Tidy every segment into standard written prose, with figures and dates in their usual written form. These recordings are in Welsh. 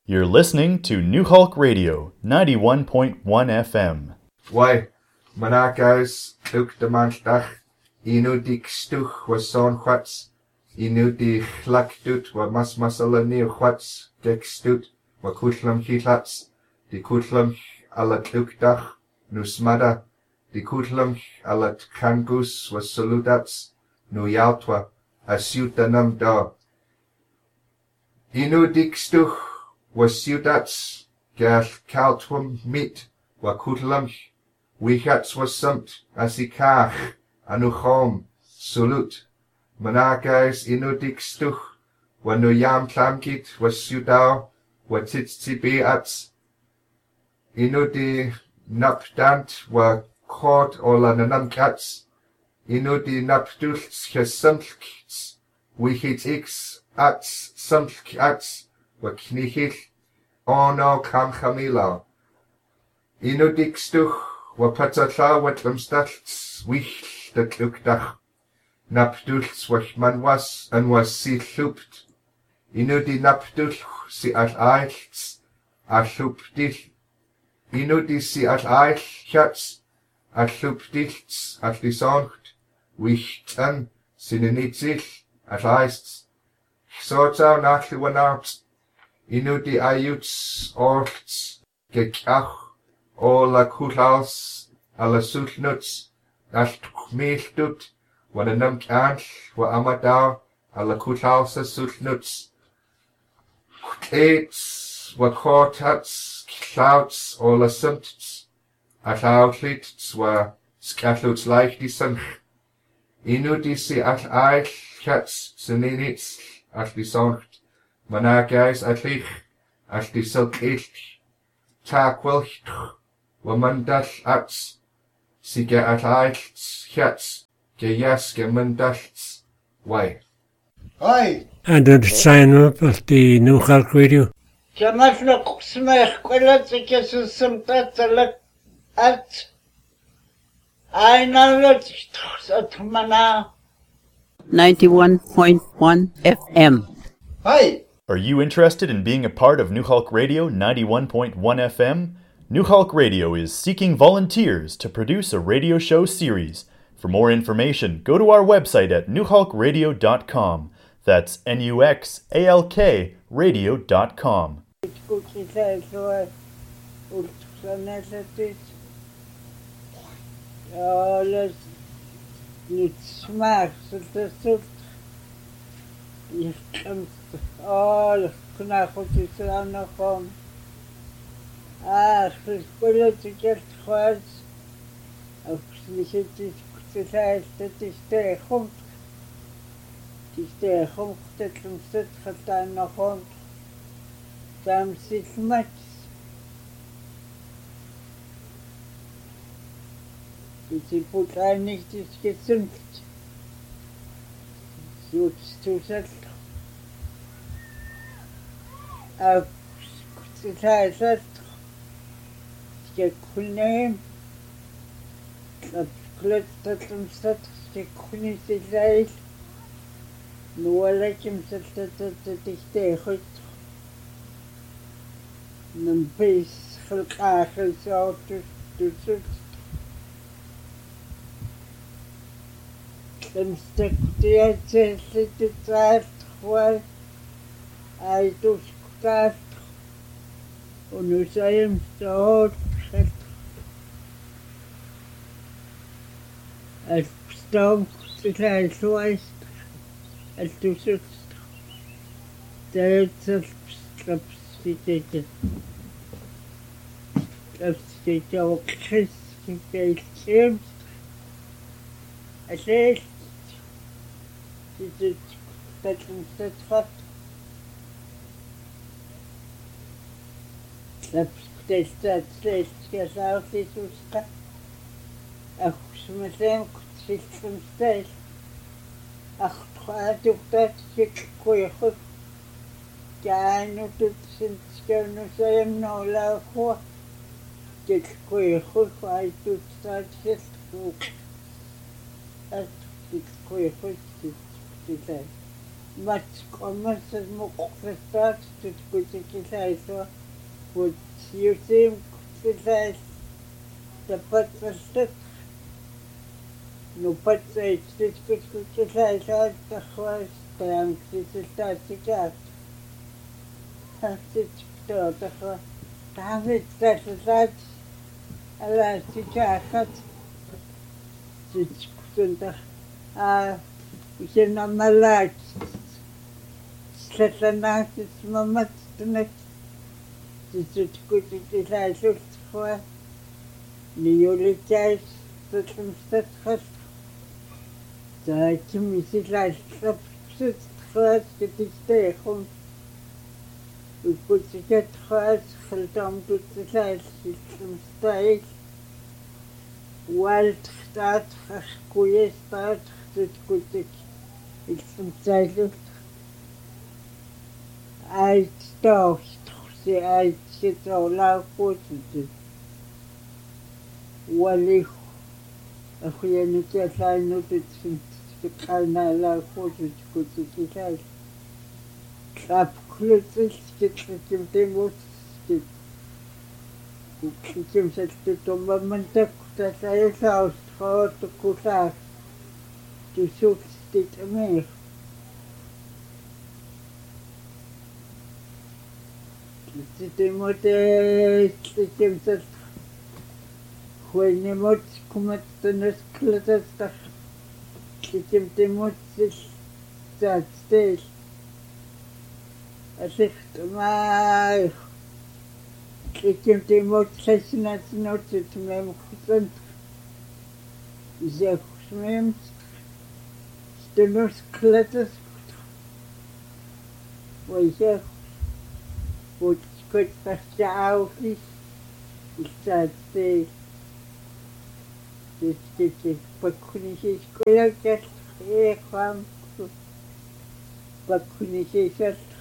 You're listening to New Hulk Radio, 91.1 FM. Why, manakais, tuk de maanddag, inu dik stuch was zo'n kwats, inu die glak doet, wat masala nieuw kwats, gek stoet, wat koetlam gitlats, die koetlam alla tuk-dag, nu smada, die koetlam alla kangus was saludats, nu yaltwa, asiutanam da. Inu dik stuch was siudats, gal kaltwam meet, wa koetlam Wichats was sumt, asikach, anuchom, sulut. Managais inudik stuch, wa nu yam klamkit, was sudau, wa titzibeats. Inudi napdant, wa kort ola nanamkats. Inudi napdults, gesumtkits, wichit x, ats, sumtkats, wa knichil, ono kamchamila. Inudik stuch, wa patatla watlamstalts wich dat lukdach. Napdults wach man was en was si loopt. Inudi napdulch si al ailts a loopdil. Inudi si al ailchats a loopdilts al lisoncht. Wich tan sininitzil al aists. Sortau nachli wanart. Inudi ayuts orts gekach. Ola kulaus, alla sultnuts, al meeldut, wa de num kanch, wa amadau, alla kulaus sultnuts. Eets, wa kortats, clouds, ola sumts, al outlits, wa scatluts like die sunch. Inudisi al ail, chats, seninits, al die soncht, managais al lich, al die silk ilch, ta kwilch, wa mandal ats, si ge at ailts, chats, ge yes ge mandalts, why? Hi! And the sign up of the New Hulk Radio. Jamafna kusmech kwela tike susumta tsalak at ainalot atmana 91.1 FM. Hi! Are you interested in being a part of New Hulk Radio 91.1 FM? New Hulk Radio is seeking volunteers to produce a radio show series. For more information, go to our website at newhulkradio.com. That's NUXALK radio.com. Political choice of society that is there home. Is there home that can sit for time of home. Some 6 months. Sie put eigentlich das gesund. So zu setzen. Auf Society. Kunem, dat klopt dat ons dat kunem is no lekem dat is te goed. Een pees gelkagel zo dus. Dan stuk die het tijd gewoon. Hij doet dat. En nu zijn hem zo. Het stom het zoals het toezicht. Dat het zit. Dat zit ook christelijk kind. Het is dat het wat. Dat dat steeds gezegd is ook. Ach, смотрим, system steeds. Ach, gaat ook dat ik goeie goed. Ja, nu doet het scherm zijn nou laag hoor. Ik goeie goed, hij doet dat het goed. Het goeie goed is. матскомасс муққластаат туткутикилаисуа вот юсим кутилаис тапатсаллат нупатсаит туткутикилаисуат тахвас таам кисилтаатикаат хатситтоо таамит тассаат алаастикаакат ситкутунта исенамалаат слатанаатис маматтунак ситкутикилаисултхуа ниоликайс тутмстатхас тааким исилааллап ситхуас китиктэхум укутикатхуас халтам тутсилаал ситмстаил уалтхтаат хакуестаат туткутик илсумсаалут айтстаахтси айтситаулааккуутит уалих ахуянутиаллааннутит сиккаанаалааккуутит кутикилаал клапклутсил китким тимут китким саттутуммамман таккуталаалаус фаатуккулаа тусуутстит амир тимоте киткимсат хуйнемот куматтанас клатастах китким тимутсил таатстел асихтмаа китким тимут саснатнотит мемхтэн зэхмем стенос клатас войсах вот скотстаауфис илсааттэй тэттэй пакхунисис коллагас эхам пакхунисис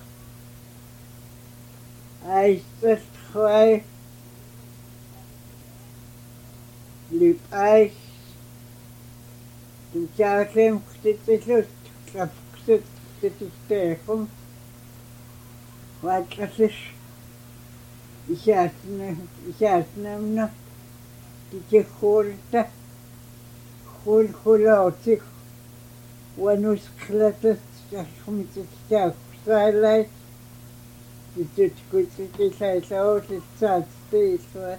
айсас хай лип айс тучаалэм хтэтэлэс лапксэт тэттэхэм ватласис исяаснамна тикхурта хулхулаотик ванусклатас яхмитстаак сайлай титкутикилаалаулитсаатстиилла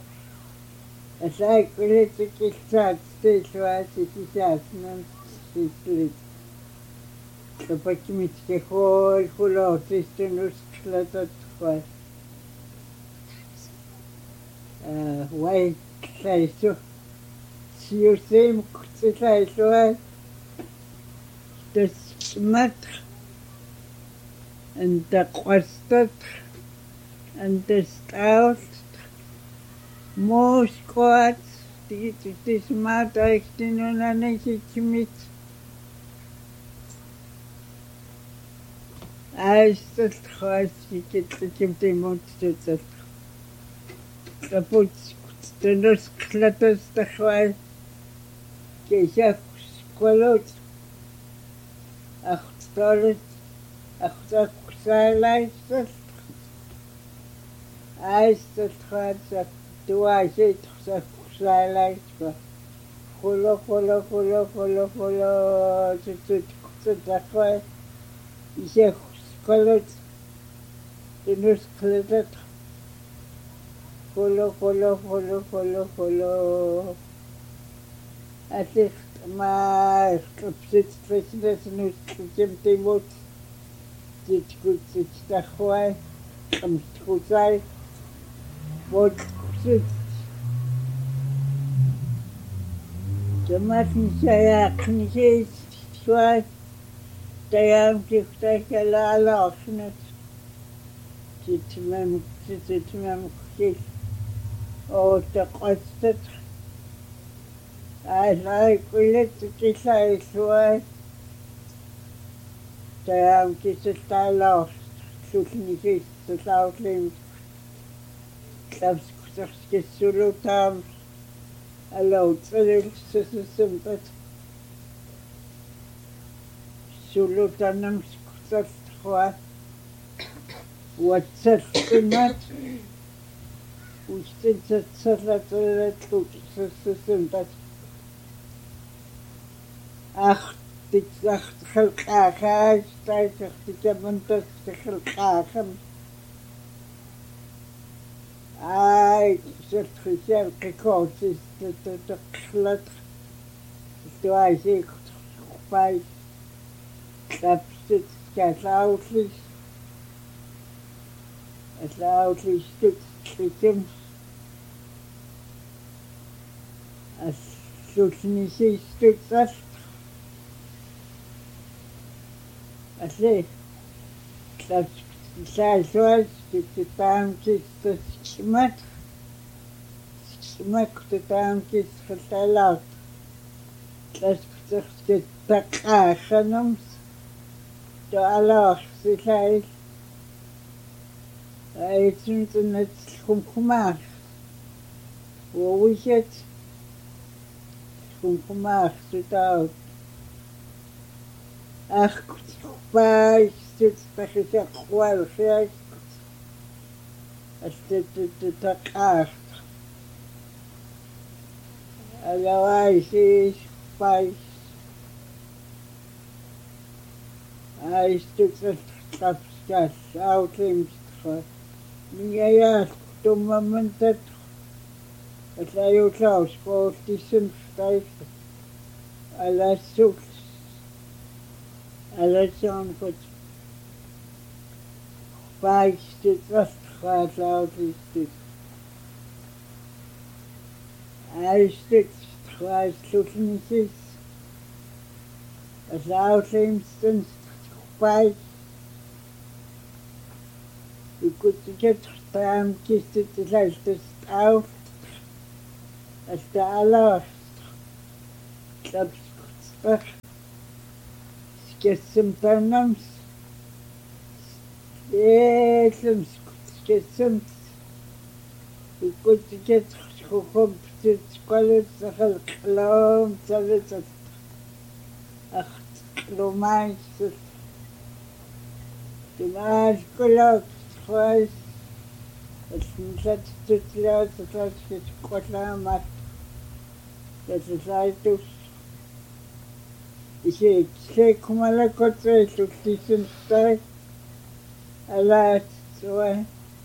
асааккулитикилсаатстиилла сисисааснам ситлит тапакимитке хулхулаотистунусклататва вай клайсу сиусем кутилаалуа тас мат антақвастат антестаут москват тисмат айхтинунанисичмит айстат хасикиттимтимутсутат капут тенос клатас тахвай кеяк сколот ахталет ахтаксайлайсас айстат хатсак туасит хсаксайлайска холо тутут тахвай исех сколот тенос клатат холо асихт маа капсит фэснэс тимтимут титкутситахуай амсткуцай вот сит таматнисая книсис суай таям тихтакалаалаарснат титмам хит оотаққаттат аалай куллаттикиллаиллуай таам кисэлтаалаар сулнисис сулаауллим клапскусерскиссулутаам алаутсэлэл сусусэмпат сулутанамскут Saltwa, Watsalmat, which did that Salat look system that Ach, dit zacht gelkaag, tijd zegt ik heb een tussen gelkagen. Ai, zegt gezegd gekocht is de glad. Toen hij zich bij dat zit het oudlies. Het oudlies stuk schieten. Als zoet niet is stuk dat. Assim, dat zij zoals de tuintjes dat smaakt de tuintjes verteld. Dat de takagenoms, de allergste zei, hij heeft het schoongemaakt. Hoe is het? Schoongemaakt, het oud. Ach, bij zit dat je zegt, wel geest. Als dit de takaart. Otherwise is bij. Hij doet het kapskas, oudlingstra. Ja, toen moment dat. Het hij ook trouwens, voor die zin stijf. Alles zoekt. Alles zo'n goed. Bij dit was gaat oud is dit. Hij stuk hij zoekt niet is. Als oudlingstra bij. Je kunt het staan kisten te zijn dus oud. Als de allerst. Dat is goed. Skessimtanams. Skessimt. Je kunt het gekomen te squallen tegen kloon zal het. Ach, klomaatjes. De maas geloof. Het is niet dat het laat dat het kort maar dat is uit dus. Ik zeg maar lekker twee tussen tijd. Laat zo.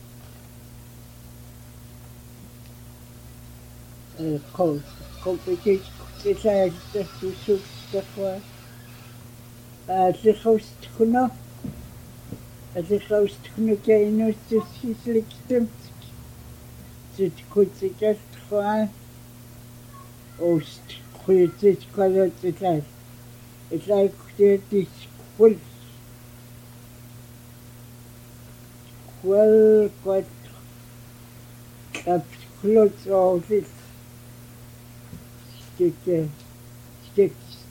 Goed, ik zeg dat je zoekt dat we. Het is goed genoeg. Het is goed genoeg dat je nog steeds slecht stemt. Het goed is gewoon. Oost, goed is gewoon het lijf. Het lijkt dat het goed. Wel wat. Dat klopt al dit. Stuk.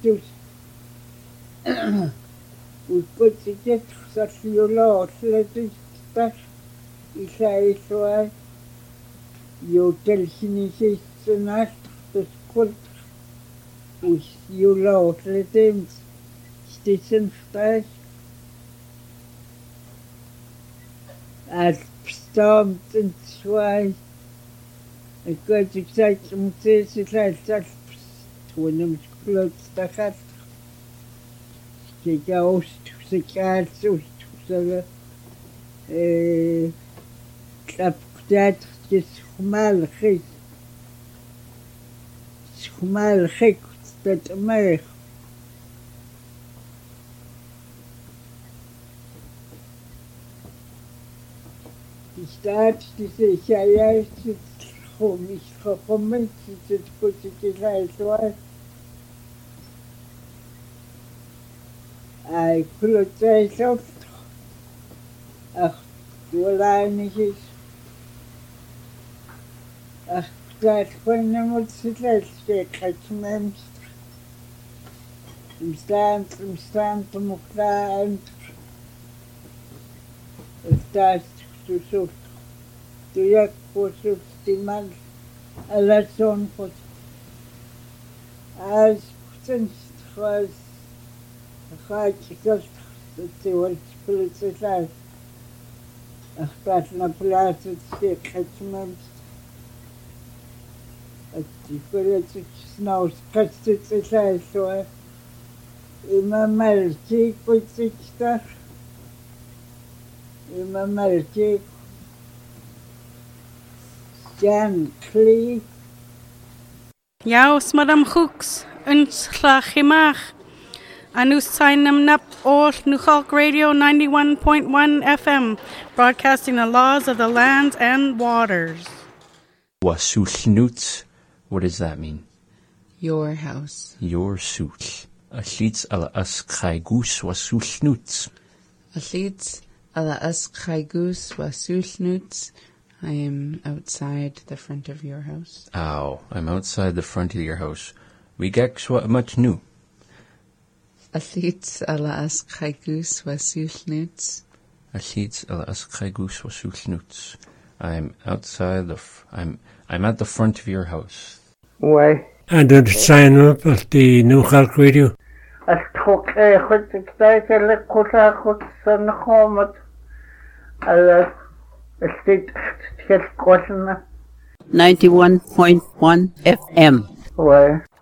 Hoe goed is het dat je laat het is dat. Ik zei zo. Je telkens is naast het goed. Hoe je laat het is. Steeds een stijf. Het bestaat in twee. Ik weet niet dat je moet zeggen dat toen hem klopt dat gaat. Ik ga oost, ik ga oost, ik heb dat het schmaal gek dat mij. Die staat, die zegt, ja, juist, het gewoon niet gekomen, het goed, het is uit. Hij klopt eens op. Ach, doorlijnig is. Ach, dat gewoon moet het uitsteken, het mens. Hem staan, hem ook daar. Het thuis zoekt. Toen ik voor zoekt die man. Alles zo'n goed. Als goed was. Gaat je تتولد بلتسال اختارنا بلاتت في ختمت التفلت سناوس كتتسال سوا إما مالتي كنت تختار إما مالتي Jan Klee. Jaus Madam Hooks, uns Chimach. Anus Sainam Nap All Nuchalk Radio 91.1 FM, broadcasting the laws of the lands and waters. Wasulnut, what does that mean? Your house. Your sul. Aslits ala as khaygus wasulnut. Aslits ala as khaygus wasulnut. I am outside the front of your house. Ow, I'm outside the front of your house. We get much new. Aslits ala as khaygus wasulnut. Aslits ala as khaygus wasulnut. I'm outside I'm at the front of your house. Why? And to sign up at the New Hulk Radio. As tok goed ik tijd le kota goed san khomat. Al stit het kosten 91.1 FM. Why?